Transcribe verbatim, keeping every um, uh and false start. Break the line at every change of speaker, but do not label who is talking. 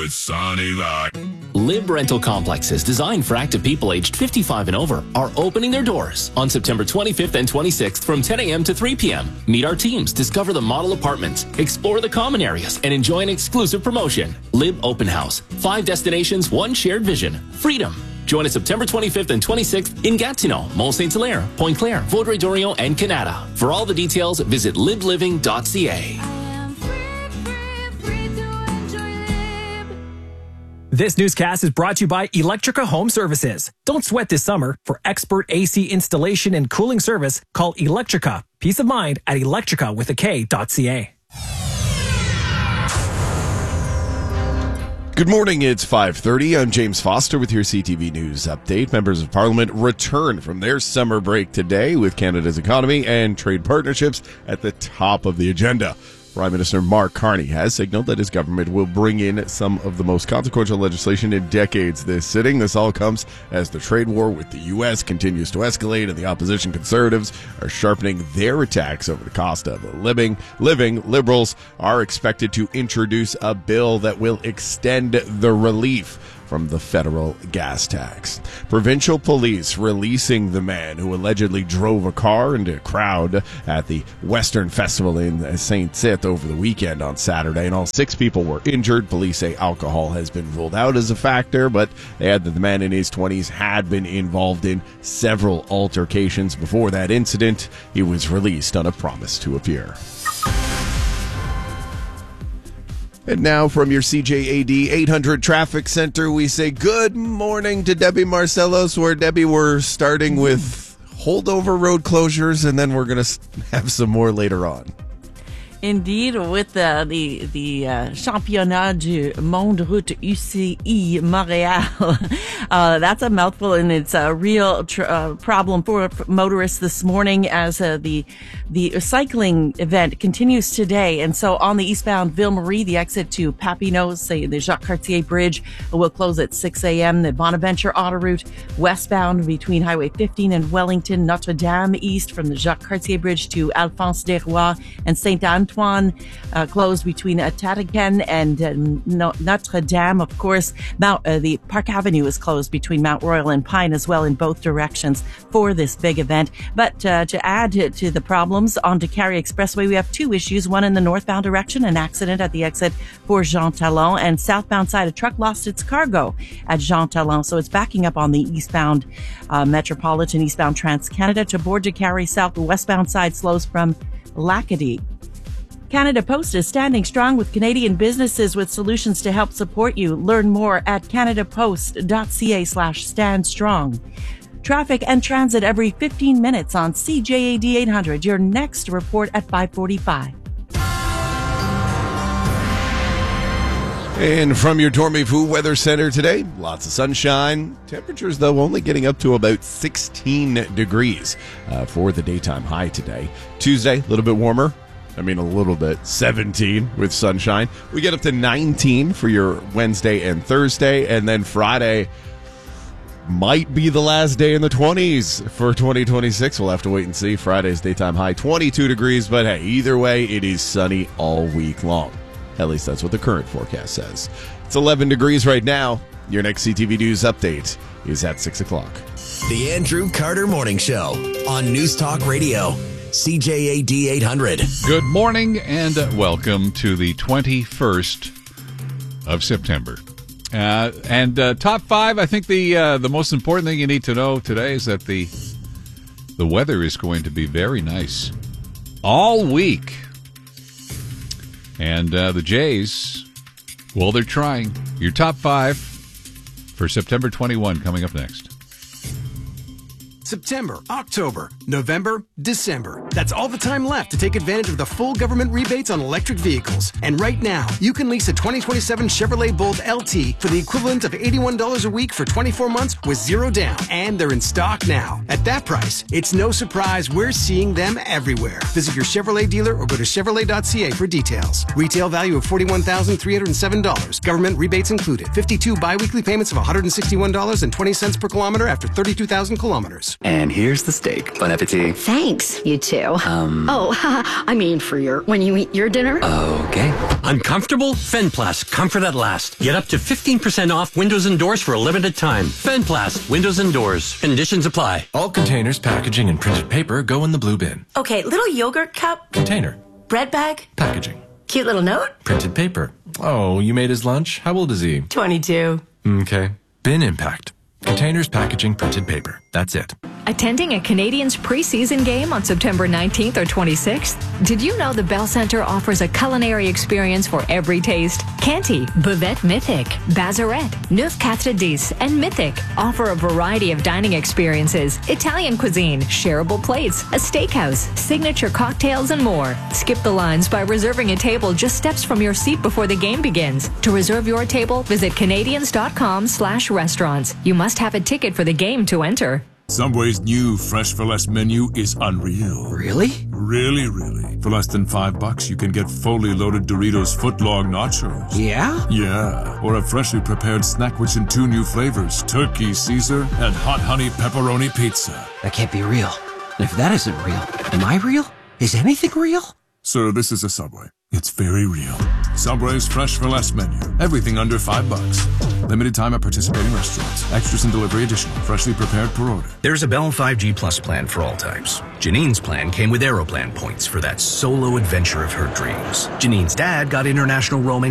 with Sonny Vac.
Lib Rental Complexes designed for active people aged fifty-five and over are opening their doors on September twenty-fifth and twenty-sixth from ten a.m. to three p.m. Meet our teams, discover the model apartments, explore the common areas, and enjoy an exclusive promotion. Lib Open House. Five destinations, one shared vision. Freedom. Join us September twenty-fifth and twenty-sixth in Gatineau, Mont-Saint-Hilaire, Pointe-Claire, Vaudreuil-Dorion, and Canada. For all the details, visit lib living dot c a.
This newscast is brought to you by Electrica Home Services. Don't sweat this summer. For expert A C installation and cooling service, call Electrica. Peace of mind at electrica with a K dot C A.
Good morning, it's five thirty. I'm James Foster with your C T V News Update. Members of Parliament return from their summer break today with Canada's economy and trade partnerships at the top of the agenda. Prime Minister Mark Carney has signaled that his government will bring in some of the most consequential legislation in decades this sitting. This all comes as the trade war with the U S continues to escalate and the opposition Conservatives are sharpening their attacks over the cost of living. Living Liberals are expected to introduce a bill that will extend the relief from the federal gas tax. Provincial police releasing the man who allegedly drove a car into a crowd at the Western Festival in Saint Tite over the weekend on Saturday, and all six people were injured. Police say alcohol has been ruled out as a factor, but they add that the man in his twenties had been involved in several altercations before that incident. He was released on a promise to appear. And now from your C J A D eight hundred Traffic Center, we say good morning to Debbie Marcellos, where, Debbie, we're starting with holdover road closures, and then we're going to have some more later on.
Indeed, with the the, the uh, Championnat du Monde Route U C I Montréal. uh, that's a mouthful, and it's a real tr- uh, problem for motorists this morning as uh, the the cycling event continues today. And so on the eastbound Ville-Marie, the exit to Papineau, say the Jacques Cartier Bridge, will close at six a.m. The Bonaventure Autoroute westbound between Highway fifteen and Wellington, Notre Dame east from the Jacques Cartier Bridge to Alphonse Desrois and Saint-Antoine. Uh, closed between uh, Tatagan and uh, no- Notre Dame. Of course, Mount, uh, the Park Avenue is closed between Mount Royal and Pine as well in both directions for this big event. But uh, to add to, to the problems on Décarie Expressway, we have two issues. One in the northbound direction, an accident at the exit for Jean Talon, and southbound side, a truck lost its cargo at Jean Talon. So it's backing up on the eastbound uh, Metropolitan, eastbound Trans-Canada to board Décarie South. The westbound side slows from Lacadie. Canada Post is standing strong with Canadian businesses with solutions to help support you. Learn more at canadapost.ca slash stand strong. Traffic and transit every fifteen minutes on C J A D eight hundred. Your next report at five forty-five.
And from your Dormez-vous Weather Center today, lots of sunshine. Temperatures, though, only getting up to about sixteen degrees uh, for the daytime high today. Tuesday, a little bit warmer. I mean, a little bit. seventeen with sunshine. We get up to nineteen for your Wednesday and Thursday. And then Friday might be the last day in the twenties for twenty twenty-six. We'll have to wait and see. Friday's daytime high, twenty-two degrees. But hey, either way, it is sunny all week long. At least that's what the current forecast says. It's eleven degrees right now. Your next C T V News update is at six o'clock.
The Andrew Carter Morning Show on News Talk Radio. C J A D eight hundred.
Good morning and welcome to the twenty-first of September. Uh, and uh, top five, I think the uh, the most important thing you need to know today is that the the weather is going to be very nice all week. And uh, the Jays, well, they're trying. Your top five for September twenty-first coming up next.
September, October, November, December. That's all the time left to take advantage of the full government rebates on electric vehicles. And right now, you can lease a twenty twenty-seven Chevrolet Bolt L T for the equivalent of eighty-one dollars a week for twenty-four months with zero down. And they're in stock now. At that price, it's no surprise we're seeing them everywhere. Visit your Chevrolet dealer or go to chevrolet dot c a for details. Retail value of forty-one thousand three hundred seven dollars. Government rebates included. fifty-two biweekly payments of one hundred sixty-one dollars and twenty cents per kilometer after thirty-two thousand kilometers.
Cheers.
And here's the steak. Bon appetit.
Thanks, you two.
Um.
Oh, I mean for your, when you eat your dinner.
Okay.
Uncomfortable? Fenplast. Comfort at last. Get up to fifteen percent off windows and doors for a limited time. Fenplast. Windows and doors. Conditions apply.
All containers, packaging, and printed paper go in the blue bin.
Okay, little yogurt cup.
Container.
Bread bag.
Packaging.
Cute little note.
Printed paper. Oh, you made his lunch? How old is he?
twenty-two.
Okay. Bin impact. Containers, packaging, printed paper. That's it.
Attending a Canadiens preseason game on September nineteenth or twenty-sixth? Did you know the Bell Centre offers a culinary experience for every taste? Canty, Buvette Mythic, Bazarette, Neuf Quatre Dix, and Mythic offer a variety of dining experiences, Italian cuisine, shareable plates, a steakhouse, signature cocktails, and more. Skip the lines by reserving a table just steps from your seat before the game begins. To reserve your table, visit Canadiens.com slash restaurants. You must have a ticket for the game to enter.
Subway's new Fresh for Less menu is unreal.
Really?
Really, really. For less than five bucks, you can get fully loaded Doritos footlong nachos.
Yeah?
Yeah. Or a freshly prepared snack which in two new flavors, Turkey Caesar and Hot Honey Pepperoni Pizza.
That can't be real. And if that isn't real, am I real? Is anything real?
Sir, this is a Subway. It's very real. Subway's Fresh for Less menu. Everything under five bucks. Limited time at participating restaurants. Extras and delivery additional. Freshly prepared per order.
There's a Bell five G Plus plan for all types. Janine's plan came with Aeroplan points for that solo adventure of her dreams. Janine's dad got international roaming